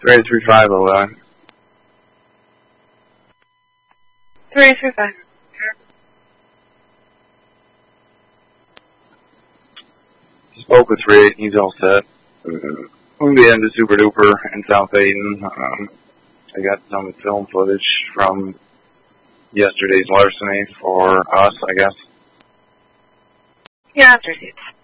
33511. 335. Spoke with Rick. He's all set. We'll be into Super Duper in South Aden. I got some film footage from yesterday's larceny for us, I guess. Yeah, I've received.